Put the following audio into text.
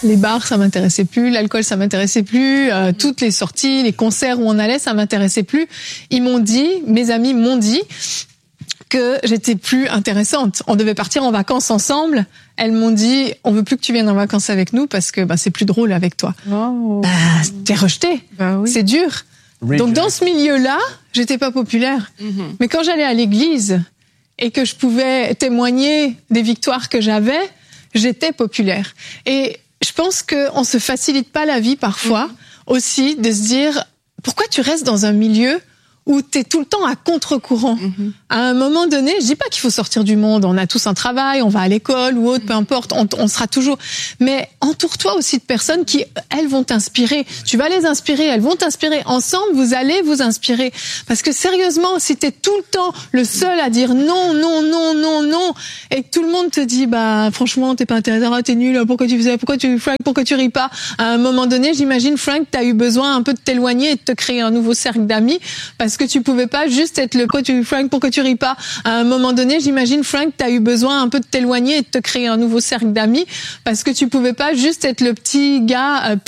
Les bars, ça m'intéressait plus. L'alcool, ça m'intéressait plus. Toutes les sorties, les concerts où on allait, ça m'intéressait plus. Mes amis m'ont dit que j'étais plus intéressante. On devait partir en vacances ensemble. Elles m'ont dit, on veut plus que tu viennes en vacances avec nous parce que c'est plus drôle avec toi. Oh. T'es rejetée. Oui. C'est dur. Donc dans ce milieu-là, j'étais pas populaire. Mais quand j'allais à l'église et que je pouvais témoigner des victoires que j'avais, j'étais populaire. Et je pense qu'on se facilite pas la vie parfois aussi de se dire, pourquoi tu restes dans un milieu où t'es tout le temps à contre-courant. À un moment donné, je dis pas qu'il faut sortir du monde, on a tous un travail, on va à l'école ou autre, peu importe, on sera toujours... Mais entoure-toi aussi de personnes qui, elles, vont t'inspirer. Tu vas les inspirer, elles vont t'inspirer. Ensemble, vous allez vous inspirer. Parce que sérieusement, si t'es tout le temps le seul à dire non, non, non, non, non, et que tout le monde te dit, franchement, t'es pas intéressant, t'es nul, pourquoi tu ris pas? À un moment donné, j'imagine, Frank, t'as eu besoin un peu de t'éloigner et de te créer un nouveau cercle d'amis, parce que tu pouvais pas juste être pourquoi tu ris pas? À un moment donné, j'imagine, Frank, t'as eu besoin un peu de t'éloigner et de te créer un nouveau cercle d'amis, parce que tu pouvais pas juste être le petit gars